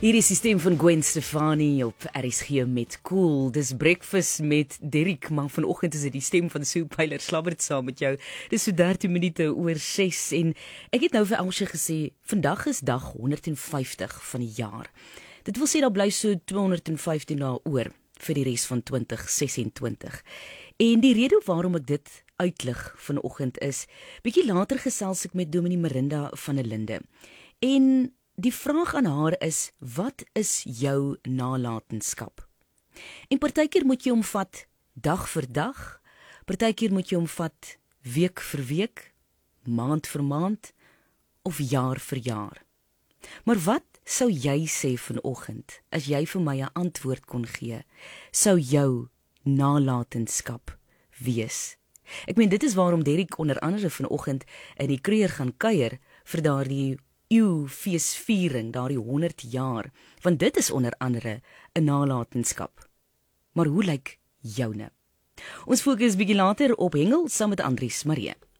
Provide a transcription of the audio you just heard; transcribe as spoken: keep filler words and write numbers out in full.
Hier is die stem van Gwen Stefani op R S G met Cool. Dis breakfast met Derrick, maar vanoggend is dit die stem van Sue Pyler slabbert saam met jou. Dis so dertien minute oor ses en ek het nou vir Elsje gesê, vandag is dag honderd en vyftig van die jaar. Dit wil sê daar bly so tweehonderd en vyftien dae oor vir die res van twintig sesentwintig. En die rede waarom ek dit uitlig vanoggend is, bietjie later gesels ek met Dominee Marinda van der Linde. En die vraag aan haar is, wat is jou nalatenskap? En partykeer moet jy hom vat dag vir dag, partykeer moet jy hom vat week vir week, maand vir maand, of jaar vir jaar. Maar wat sou jy sê vanoggend, as jy vir my 'n antwoord kon gee, sou jou nalatenskap wees? Ek meen, dit is waarom Derrick onder andere vanoggend in die Kruger gaan kuier vir daardie eeu feesviering, daardie honderd jaar, want dit is onder andere 'n nalatenskap. Maar hoe lyk joune? Ons fokus bietjie later op hengel saam met Andries Marie.